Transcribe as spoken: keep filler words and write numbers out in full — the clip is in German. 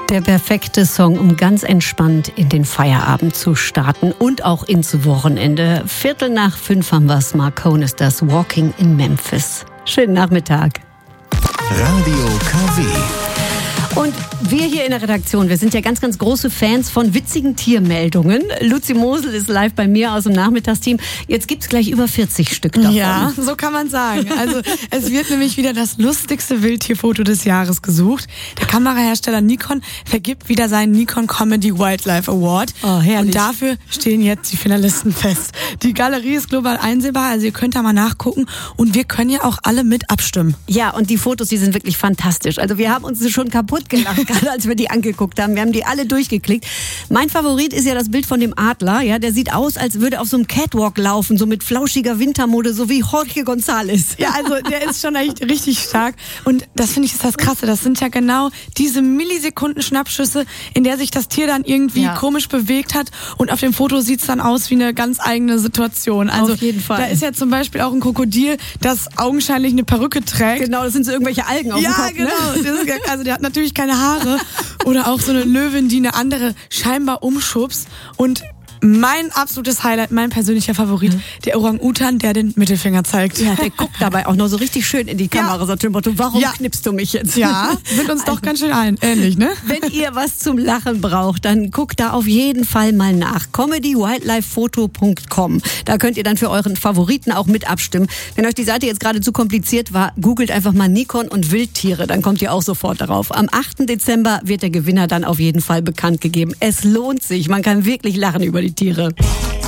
Der perfekte Song, um ganz entspannt in den Feierabend zu starten und auch ins Wochenende. Viertel nach fünf haben wir es. Marcone ist das, Walking in Memphis. Schönen Nachmittag. Radio K W. Und wir hier in der Redaktion, wir sind ja ganz, ganz große Fans von witzigen Tiermeldungen. Luzi Mosel ist live bei mir aus dem Nachmittagsteam. Jetzt gibt's gleich über vierzig Stück davon. Ja, so kann man sagen. Also es wird nämlich wieder das lustigste Wildtierfoto des Jahres gesucht. Der Kamerahersteller Nikon vergibt wieder seinen Nikon Comedy Wildlife Award. Oh, herrlich. Und dafür stehen jetzt die Finalisten fest. Die Galerie ist global einsehbar, also ihr könnt da mal nachgucken. Und wir können ja auch alle mit abstimmen. Ja, und die Fotos, die sind wirklich fantastisch. Also wir haben uns schon kaputt gelacht, gerade als wir die angeguckt haben. Wir haben die alle durchgeklickt. Mein Favorit ist ja das Bild von dem Adler. Ja, der sieht aus, als würde er auf so einem Catwalk laufen, so mit flauschiger Wintermode, so wie Jorge González. Ja, also der ist schon echt richtig stark. Und das finde ich ist das Krasse. Das sind ja genau diese Millisekunden Schnappschüsse, in der sich das Tier dann irgendwie Ja. komisch bewegt hat. Und auf dem Foto sieht es dann aus wie eine ganz eigene Situation. Also Auf jeden Fall. Da ist ja zum Beispiel auch ein Krokodil, das augenscheinlich eine Perücke trägt. Genau, das sind so irgendwelche Algen auf dem Ja, Kopf. genau. Ne? Das ist, also der hat natürlich keine Haare. Oder auch so eine Löwin, die eine andere scheinbar umschubst. Und mein absolutes Highlight, mein persönlicher Favorit, mhm. der Orang-Utan, der den Mittelfinger zeigt. Ja, der guckt dabei auch noch so richtig schön in die Kamera. Ja. So nach dem Motto, warum Ja. knippst du mich jetzt? Ja, sind uns doch ganz schön allen ähnlich, ne? Wenn ihr was zum Lachen braucht, dann guckt da auf jeden Fall mal nach. comedy wildlife photo punkt com. Da könnt ihr dann für euren Favoriten auch mit abstimmen. Wenn euch die Seite jetzt gerade zu kompliziert war, googelt einfach mal Nikon und Wildtiere, dann kommt ihr auch sofort darauf. Am achten Dezember wird der Gewinner dann auf jeden Fall bekannt gegeben. Es lohnt sich, man kann wirklich lachen über die Tiere.